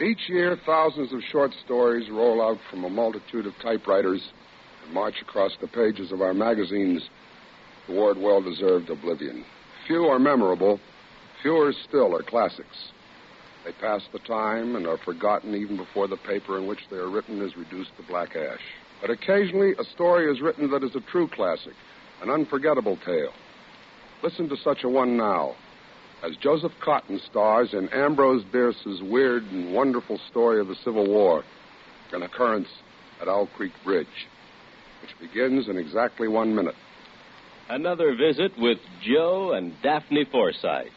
Each year, thousands of short stories roll out from a multitude of typewriters and march across the pages of our magazines toward well-deserved oblivion. Few are memorable. Fewer still are classics. They pass the time and are forgotten even before the paper in which they are written is reduced to black ash. But occasionally, a story is written that is a true classic, an unforgettable tale. Listen to such a one now, as Joseph Cotton stars in Ambrose Bierce's weird and wonderful story of the Civil War, an occurrence at Owl Creek Bridge, which begins in exactly 1 minute. Another visit with Joe and Daphne Forsythe.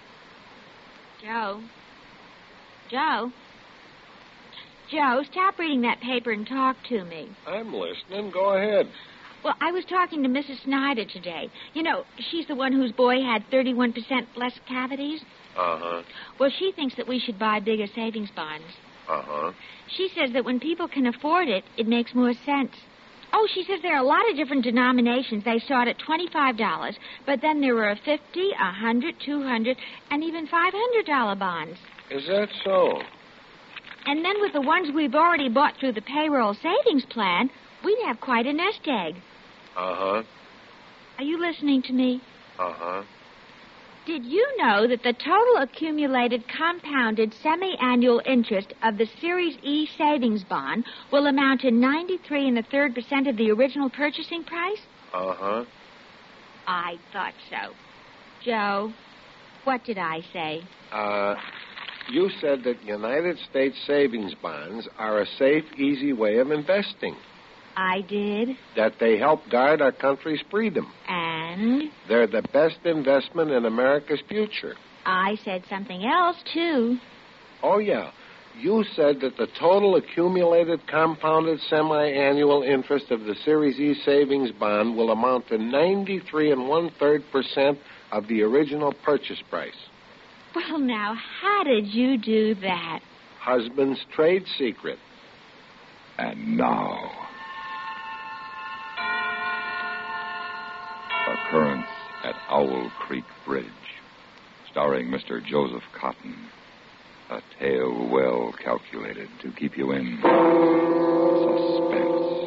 Joe, stop reading that paper and talk to me. I'm listening. Go ahead. Well, I was talking to Mrs. Snyder today. You know, she's the one whose boy had 31% less cavities. Uh-huh. Well, she thinks that we should buy bigger savings bonds. Uh-huh. She says that when people can afford it, it makes more sense. Oh, she says there are a lot of different denominations. They start at $25, but then there are $50, $100, $200, and even $500 bonds. Is that so? And then with the ones we've already bought through the payroll savings plan, we'd have quite a nest egg. Uh-huh. Are you listening to me? Uh-huh. Did you know that the total accumulated compounded semi-annual interest of the Series E savings bond will amount to 93 1/3% of the original purchasing price? Uh-huh. I thought so. Joe, what did I say? You said that United States savings bonds are a safe, easy way of investing. I did. That they help guard our country's freedom. And? They're the best investment in America's future. I said something else, too. Oh, yeah. You said that the total accumulated compounded semi-annual interest of the Series E savings bond will amount to 93 1/3% of the original purchase price. Well, now, how did you do that? Husband's trade secret. And now, Occurrence at Owl Creek Bridge, starring Mr. Joseph Cotton. A tale well calculated to keep you in suspense.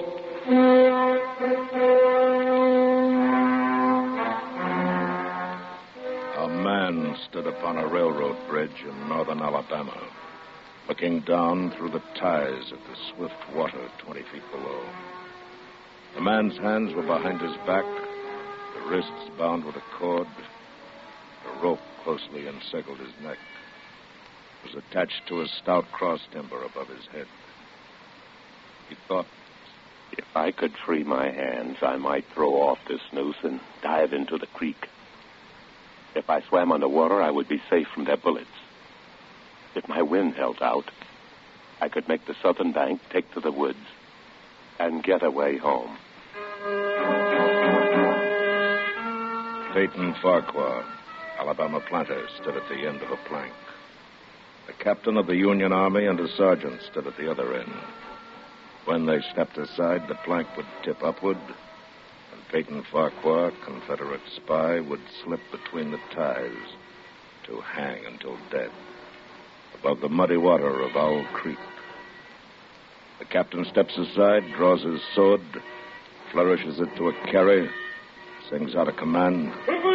A man stood upon a railroad bridge in northern Alabama, looking down through the ties at the swift water 20 feet below. The man's hands were behind his back, the wrists bound with a cord. A rope closely encircled his neck. It was attached to a stout cross timber above his head. He thought, if I could free my hands, I might throw off this noose and dive into the creek. If I swam underwater, I would be safe from their bullets. If my wind held out, I could make the southern bank, take to the woods, and get away home. Peyton Farquhar, Alabama planter, stood at the end of a plank. The captain of the Union Army and a sergeant stood at the other end. When they stepped aside, the plank would tip upward, and Peyton Farquhar, Confederate spy, would slip between the ties to hang until dead above the muddy water of Owl Creek. The captain steps aside, draws his sword, flourishes it to a carry, sings out a command.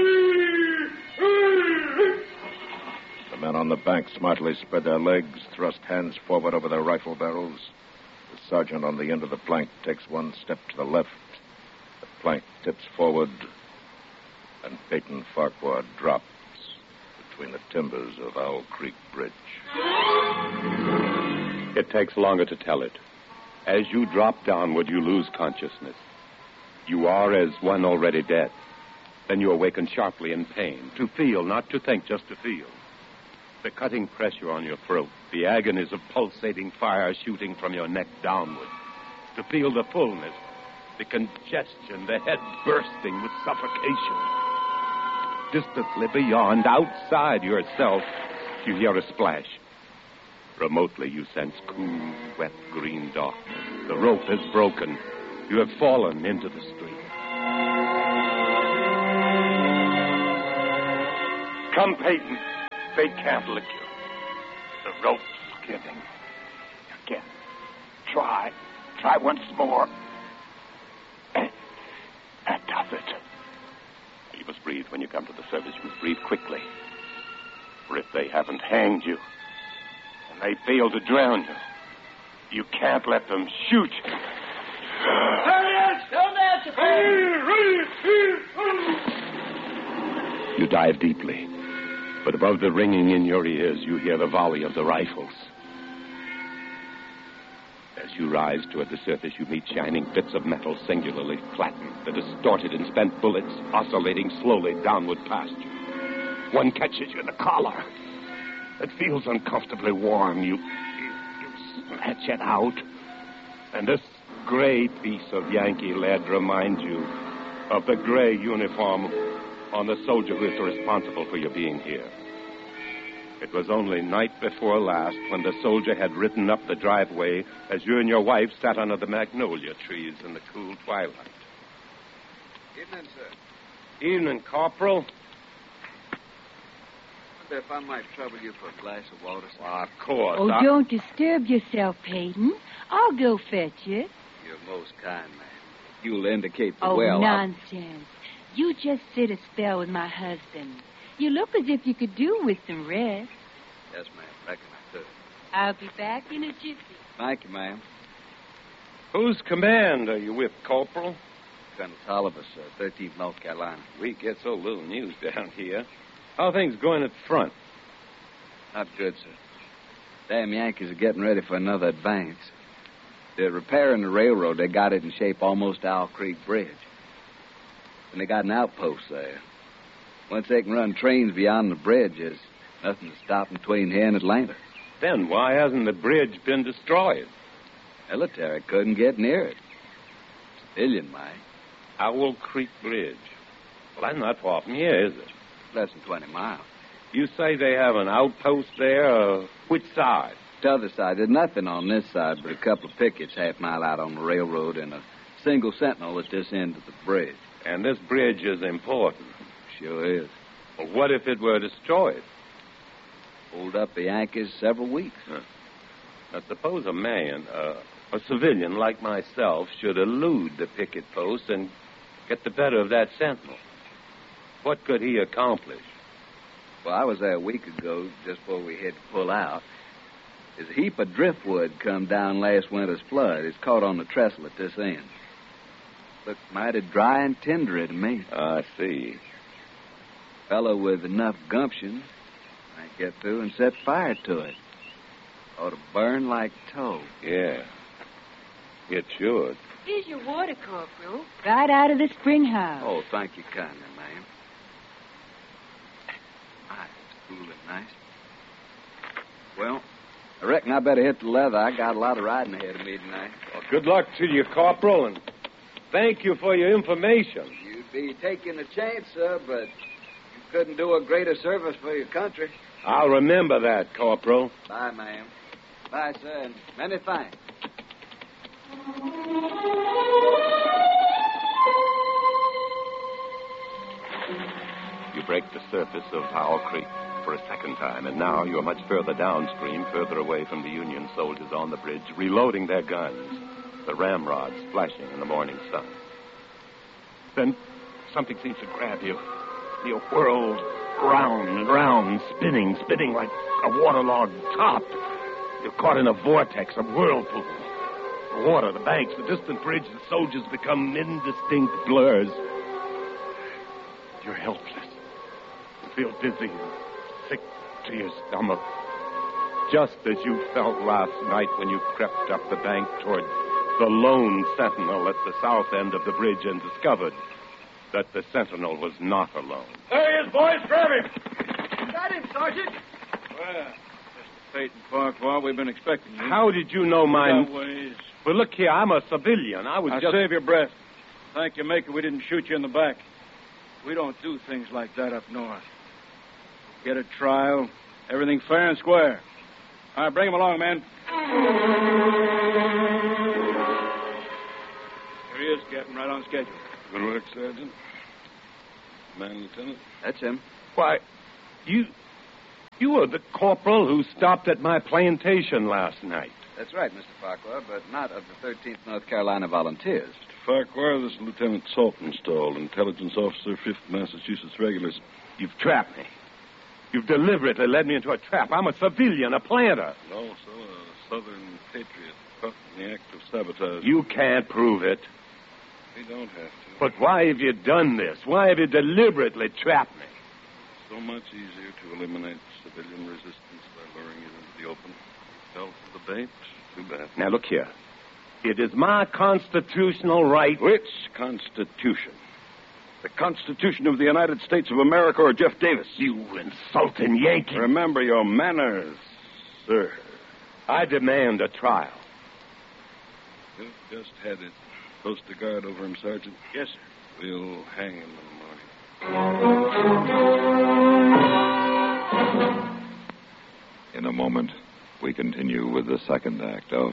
The men on the bank smartly spread their legs, thrust hands forward over their rifle barrels. The sergeant on the end of the plank takes one step to the left. The plank tips forward, and Peyton Farquhar drops between the timbers of Owl Creek Bridge. It takes longer to tell it. As you drop downward, you lose consciousness. You are as one already dead. Then you awaken sharply in pain. To feel, not to think, just to feel. The cutting pressure on your throat, the agonies of pulsating fire shooting from your neck downward. To feel the fullness, the congestion, the head bursting with suffocation. Distantly beyond, outside yourself, you hear a splash. Remotely, you sense cool, wet, green darkness. The rope has broken. You have fallen into the stream. Come, Peyton. They can't lick you. The rope's giving. again. Try once more. That does it. You must breathe when you come to the surface. You must breathe quickly. For if they haven't hanged you, and they fail to drown you, you can't let them shoot you. You dive deeply, but above the ringing in your ears, you hear the volley of the rifles. As you rise toward the surface, you meet shining bits of metal singularly flattened, the distorted and spent bullets oscillating slowly downward past you. One catches you in the collar. It feels uncomfortably warm. You snatch it out, and this gray piece of Yankee lead reminds you of the gray uniform on the soldier who is responsible for your being here. It was only night before last when the soldier had ridden up the driveway as you and your wife sat under the magnolia trees in the cool twilight. Evening, sir. Evening, Corporal. I wonder if I might trouble you for a glass of water, sir. Well, of course. Oh, don't disturb yourself, Peyton. I'll go fetch it. You're most kind, ma'am. You'll indicate the Oh, well. nonsense. You just sit a spell with my husband. You look as if you could do with some rest. Yes, ma'am. Reckon I could. I'll be back in a jiffy. Thank you, ma'am. Whose command are you with, Corporal? Colonel Tolliver, sir, 13th North Carolina. We get so little news down here. How are things going at the front? Not good, sir. Damn Yankees are getting ready for another advance. They're repairing the railroad. They got it in shape almost to Owl Creek Bridge. And they got an outpost there. Once they can run trains beyond the bridge, there's nothing to stop them between here and Atlanta. Then why hasn't the bridge been destroyed? Military couldn't get near it. Civilian might. Owl Creek Bridge. Well, that's not far from here, is it? Less than 20 miles. You say they have an outpost there? Which side? The other side. There's nothing on this side but a couple of pickets half-mile out on the railroad and a single sentinel at this end of the bridge. And this bridge is important. Sure is. Well, what if it were destroyed? Hold up the Yankees several weeks. Huh. Now, suppose a man, a civilian like myself, should elude the picket post and get the better of that sentinel. What could he accomplish? Well, I was there a week ago, just before we had to pull out. There's a heap of driftwood come down last winter's flood. It's caught on the trestle at this end. Looked mighty dry and tendery to me. I see. Fellow with enough gumption might get through and set fire to it. Ought to burn like tow. Yeah. It should. Here's your water, Corporal. Right out of the spring house. Oh, thank you kindly, ma'am. My, it's cool and nice. Well, I reckon I better hit the leather. I got a lot of riding ahead of me tonight. Well, good luck to you, Corporal, and thank you for your information. You'd be taking a chance, sir, but you couldn't do a greater service for your country. I'll remember that, Corporal. Bye, ma'am. Bye, sir, and many thanks. You break the surface of Owl Creek for a second time, and now you're much further downstream, further away from the Union soldiers on the bridge, reloading their guns, the ramrods flashing in the morning sun. Then something seems to grab you. You're whirled round and round, spinning like a waterlogged top. You're caught in a vortex, a whirlpool. The water, the banks, the distant bridge, the soldiers become indistinct blurs. You're helpless. You feel dizzy and sick to your stomach. Just as you felt last night when you crept up the bank toward the lone sentinel at the south end of the bridge and discovered that the sentinel was not alone. There he is, boys. Grab him. Got him, Sergeant. Well, Mr. Peyton Farquhar, we've been expecting you. How did you know my... That ways. Well, look here, I'm a civilian. I was just... Save your breath. Thank your maker we didn't shoot you in the back. We don't do things like that up north. Get a trial, everything fair and square. All right, bring him along, man. Here he is, Captain, right on schedule. Good work, Sergeant. Man, Lieutenant. That's him. Why, you were the corporal who stopped at my plantation last night. That's right, Mr. Farquhar, but not of the 13th North Carolina Volunteers. Farquhar, this is Lieutenant Saltonstall, intelligence officer, 5th Massachusetts Regulars. You've trapped me. You've deliberately led me into a trap. I'm a civilian, a planter. And also a Southern patriot caught in the act of sabotage. You can't prove it. We don't have to. But why have you done this? Why have you deliberately trapped me? So much easier to eliminate civilian resistance by luring it into the open. Fell for the bait. Too bad. Now, look here. It is my constitutional right. Which Constitution? The Constitution of the United States of America or Jeff Davis? You insulting Yankee. Remember your manners, sir. I demand a trial. You've just had it. Post a guard over him, Sergeant. Yes, sir. We'll hang him in the morning. In a moment, we continue with the second act of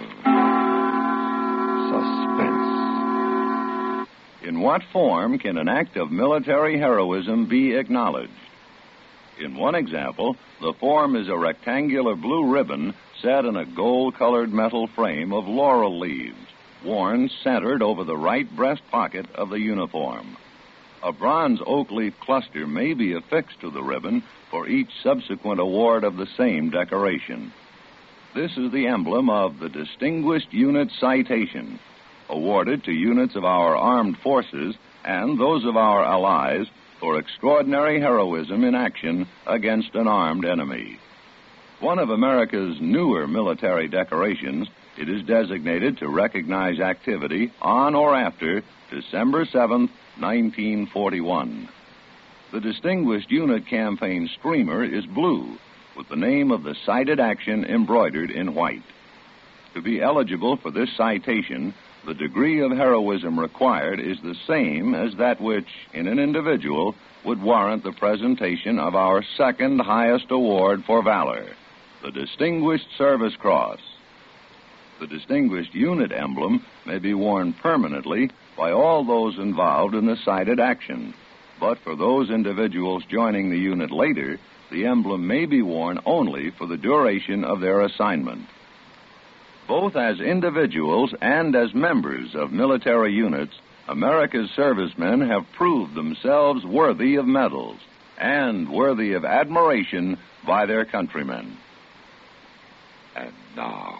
Suspense. In what form can an act of military heroism be acknowledged? In one example, the form is a rectangular blue ribbon set in a gold-colored metal frame of laurel leaves, worn centered over the right breast pocket of the uniform. A bronze oak leaf cluster may be affixed to the ribbon for each subsequent award of the same decoration. This is the emblem of the Distinguished Unit Citation, awarded to units of our armed forces and those of our allies for extraordinary heroism in action against an armed enemy. One of America's newer military decorations, it is designated to recognize activity on or after December 7th, 1941. The Distinguished Unit Campaign streamer is blue, with the name of the cited action embroidered in white. To be eligible for this citation, the degree of heroism required is the same as that which, in an individual, would warrant the presentation of our second highest award for valor, the Distinguished Service Cross. The Distinguished Unit emblem may be worn permanently by all those involved in the cited action, but for those individuals joining the unit later, the emblem may be worn only for the duration of their assignment. Both as individuals and as members of military units, America's servicemen have proved themselves worthy of medals and worthy of admiration by their countrymen. And now,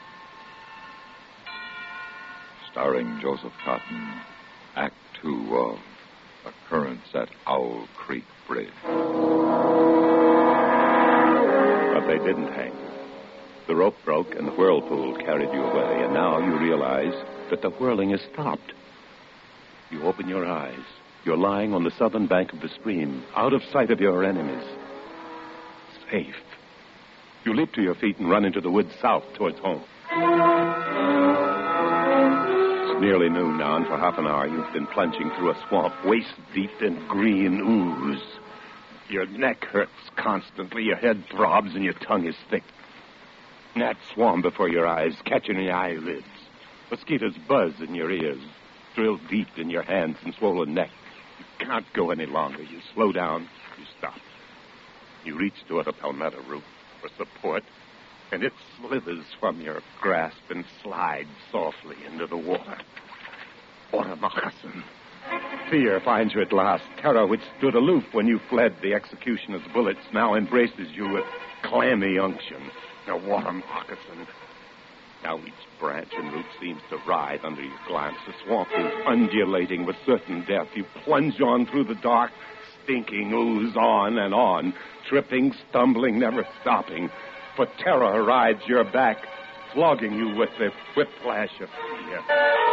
starring Joseph Cotton, Act 2 of Occurrence at Owl Creek Bridge. But they didn't hang you. The rope broke and the whirlpool carried you away, and now you realize that the whirling has stopped. You open your eyes. You're lying on the southern bank of the stream, out of sight of your enemies. Safe. You leap to your feet and run into the woods south towards home. It's nearly noon now, and for half an hour you've been plunging through a swamp waist-deep in green ooze. Your neck hurts constantly, your head throbs, and your tongue is thick. Gnats swarm before your eyes, catching your eyelids. Mosquitoes buzz in your ears, drill deep in your hands and swollen neck. You can't go any longer. You slow down, you stop. You reach toward a palmetto root for support, and it slithers from your grasp and slides softly into the water. What a moccasin. Fear finds you at last. Terror, which stood aloof when you fled the executioner's bullets, now embraces you with clammy unction. Now, what a moccasin. Now each branch and root seems to writhe under your glance. The swamp is undulating with certain death. You plunge on through the dark, stinking ooze on and on, tripping, stumbling, never stopping. For terror rides your back, flogging you with the whiplash of fear.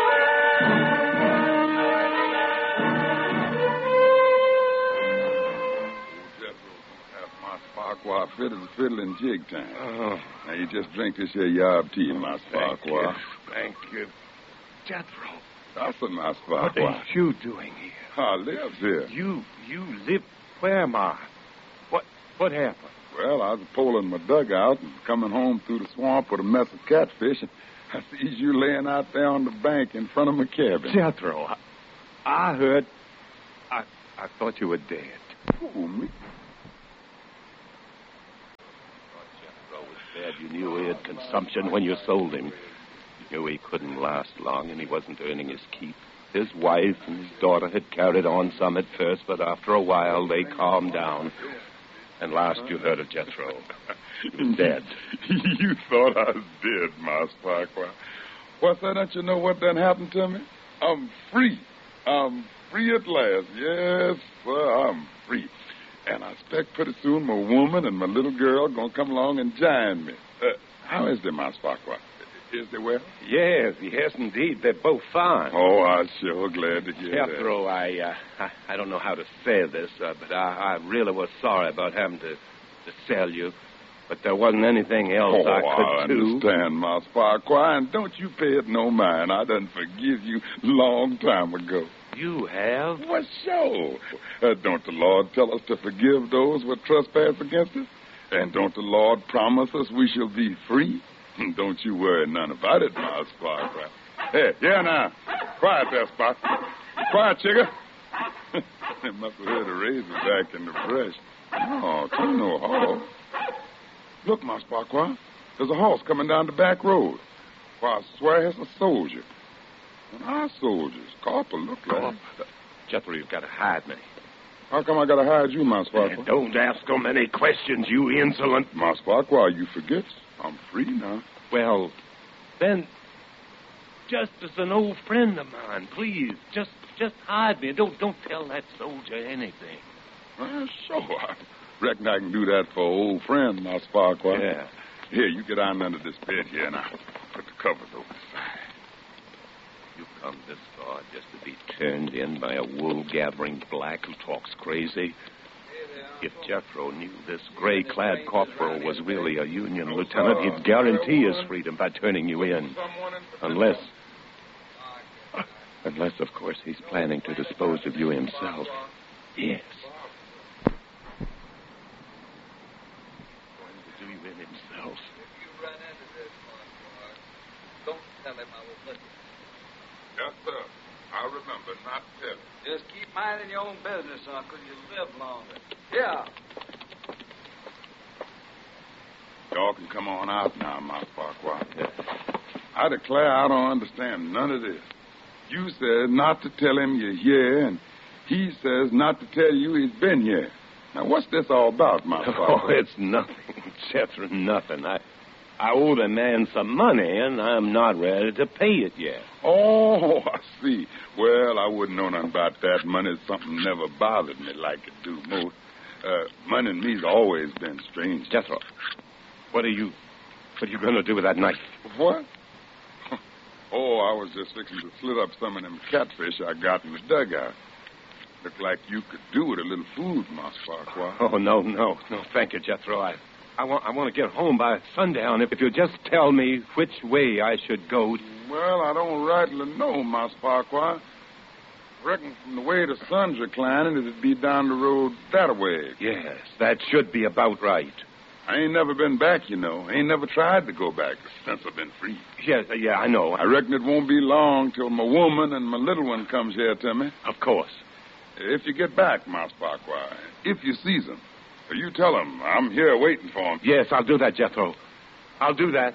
Farquhar, fiddling jig time. Oh. Now, you just drink this here yarb tea, Mas Farquhar. Thank you. Jethro. That's a Mas Farquhar. What are you doing here? I live here. You live where, Ma? What happened? Well, I was pulling my dugout and coming home through the swamp with a mess of catfish, and I sees you laying out there on the bank in front of my cabin. Jethro, I heard... I thought you were dead. Oh, me? Jethro was dead You knew he had consumption when you sold him. You knew he couldn't last long, and he wasn't earning his keep. His wife and his daughter had carried on some at first, but after a while they calmed down. And last you heard of Jethro. He was dead. You thought I was dead, Mas Farquhar. What's that? Don't you know what done happened to me? I'm free. I'm free at last. Yes, sir, I'm free. And I expect pretty soon my woman and my little girl going to come along and join me. How is they, Mas Farquhar? Is they well? Yes, indeed. They're both fine. Oh, I'm sure glad to hear Jethro, I don't know how to say this, but I really was sorry about having to sell you. But there wasn't anything else I could do. I understand, Mas Farquhar, and don't you pay it no mind. I done forgive you long time ago. You have? Well, sure. Don't the Lord tell us to forgive those who trespass against us? And don't the Lord promise us we shall be free? Don't you worry none about it, Mas Farquhar. Hey, yeah now. Quiet there, Spot. Quiet, Chigger. They must have heard a razor back in the brush. No, it ain't no horse. Look, Mas Farquhar, there's a horse coming down the back road. Why, I swear it's a soldier. And our soldiers. Corporal, look like. Jethro, you've got to hide me. How come I got to hide you, Mas Farquhar? Don't ask so many questions, you insolent. Mas Farquhar, you forget. I'm free now. Well, then, just as an old friend of mine, please, just hide me. Don't tell that soldier anything. Well, sure. I reckon I can do that for an old friend, Mas Farquhar. Yeah. Here, you get on under this bed here, and I'll put the covers over the side. You come this far just to be turned in by a wool-gathering black who talks crazy? If Jethro knew this gray-clad corporal was really a Union lieutenant, he'd guarantee his freedom by turning you in. Unless, of course, he's planning to dispose of you himself. Yes. Going to do you in himself. If you run into this one, don't tell him I was looking. Yes, sir. I remember not telling. Just keep minding your own business, Uncle. You'll live longer. Yeah. Y'all can come on out now, Mas Farquhar. I declare I don't understand none of this. You said not to tell him you're here, and he says not to tell you he's been here. Now, what's this all about, Mas Farquhar? Oh, it's nothing, Jethro, nothing. I owe the man some money, and I'm not ready to pay it yet. Oh, I see. Well, I wouldn't know nothing about that. Money's something never bothered me like it do most. Money and me's always been strange. Jethro, what are you going to do with that knife? What? Oh, I was just fixing to slit up some of them catfish I got in the dugout. Looked like you could do with a little food, Mas Farquhar. Oh, no. Thank you, Jethro. I want to get home by sundown. If you'll just tell me which way I should go. Well, I don't rightly know, Mas Farquhar. Reckon from the way the sun's reclining, it'd be down the road that way. Yes, that should be about right. I ain't never been back, you know. Ain't never tried to go back since I've been free. Yes, I know. I reckon it won't be long till my woman and my little one comes here to me. Of course. If you get back, Mas Farquhar, if you sees them, you tell them I'm here waiting for them. Yes, I'll do that, Jethro. I'll do that.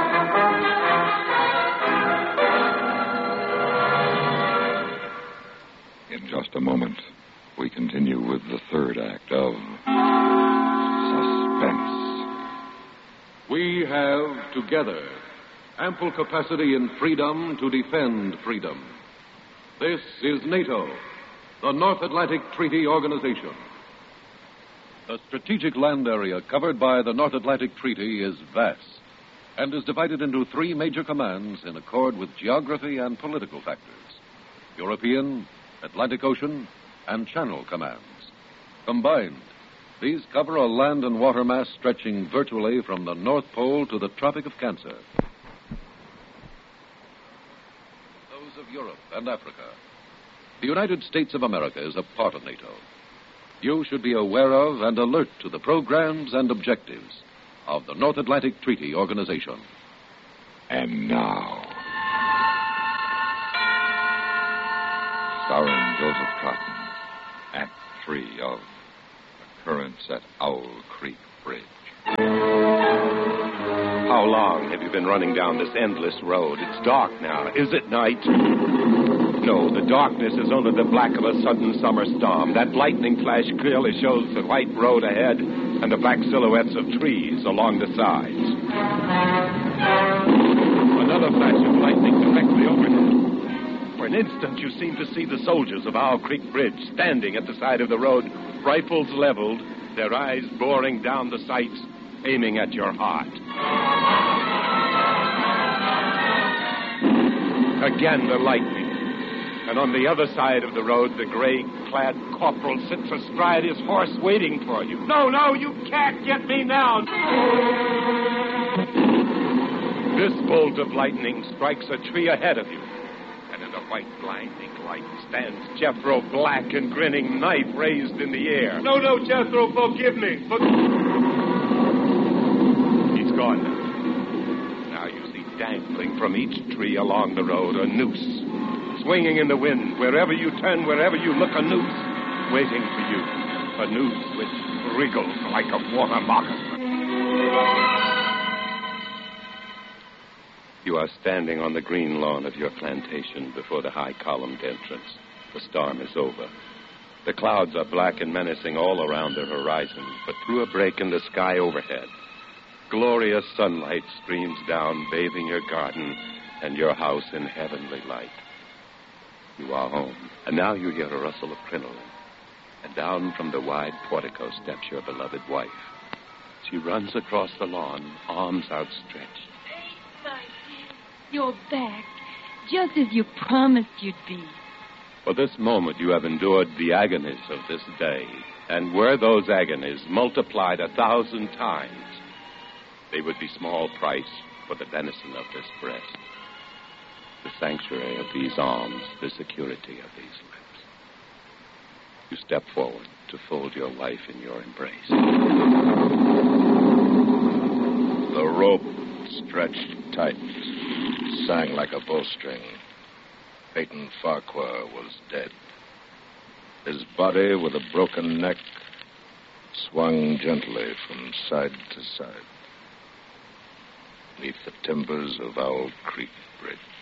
In just a moment, we continue with the third act of Suspense. We have, together, ample capacity and freedom to defend freedom. This is NATO, the North Atlantic Treaty Organization. The strategic land area covered by the North Atlantic Treaty is vast and is divided into three major commands in accord with geography and political factors: European, Atlantic Ocean, and Channel Commands. Combined, these cover a land and water mass stretching virtually from the North Pole to the Tropic of Cancer. Those of Europe and Africa. The United States of America is a part of NATO. You should be aware of and alert to the programs and objectives of the North Atlantic Treaty Organization. And now, starring Joseph Cotton, Act 3 of Occurrence at Owl Creek Bridge. How long have you been running down this endless road? It's dark now. Is it night? No, the darkness is only the black of a sudden summer storm. That lightning flash clearly shows the white road ahead and the black silhouettes of trees along the sides. Another flash of lightning directly overhead. For an instant, you seem to see the soldiers of Owl Creek Bridge standing at the side of the road, rifles leveled, their eyes boring down the sights, aiming at your heart. Again, the lightning. And on the other side of the road, the gray-clad corporal sits astride his horse waiting for you. No, you can't get me now. This bolt of lightning strikes a tree ahead of you. And in the white blinding light stands Jethro, black and grinning, knife raised in the air. No, Jethro, forgive me. He's gone now. Now you see dangling from each tree along the road a noose. Swinging in the wind, wherever you turn, wherever you look, a noose waiting for you. A noose which wriggles like a water moccasin. You are standing on the green lawn of your plantation before the high columned entrance. The storm is over. The clouds are black and menacing all around the horizon, but through a break in the sky overhead, glorious sunlight streams down, bathing your garden and your house in heavenly light. You are home, and now you hear a rustle of crinoline, and down from the wide portico steps your beloved wife. She runs across the lawn, arms outstretched. My dear, you're back, just as you promised you'd be. For this moment you have endured the agonies of this day, and were those agonies multiplied 1,000 times, they would be small price for the venison of this breast. The sanctuary of these arms, the security of these lips. You step forward to fold your wife in your embrace. The rope stretched tight, sang like a bowstring. Peyton Farquhar was dead. His body, with a broken neck, swung gently from side to side, beneath the timbers of Owl Creek Bridge.